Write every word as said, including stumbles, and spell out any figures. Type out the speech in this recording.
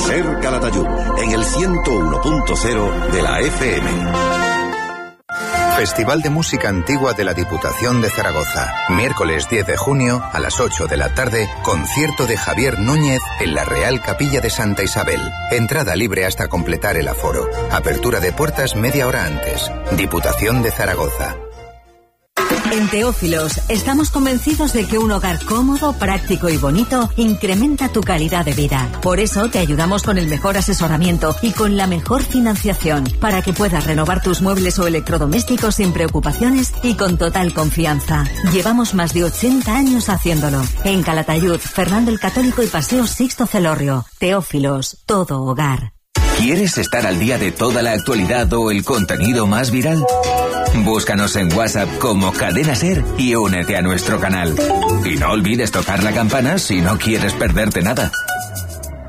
Ser Calatayud, en el ciento uno punto cero de la F M. Festival de Música Antigua de la Diputación de Zaragoza. Miércoles diez de junio, a las ocho de la tarde, concierto de Javier Núñez en la Real Capilla de Santa Isabel. Entrada libre hasta completar el aforo. Apertura de puertas media hora antes. Diputación de Zaragoza. En Teófilos estamos convencidos de que un hogar cómodo, práctico y bonito incrementa tu calidad de vida. Por eso te ayudamos con el mejor asesoramiento y con la mejor financiación para que puedas renovar tus muebles o electrodomésticos sin preocupaciones y con total confianza. Llevamos más de ochenta años haciéndolo. En Calatayud, Fernando el Católico y Paseo Sixto Celorrio. Teófilos, todo hogar. ¿Quieres estar al día de toda la actualidad o el contenido más viral? Búscanos en WhatsApp como Cadena Ser y únete a nuestro canal. Y no olvides tocar la campana si no quieres perderte nada.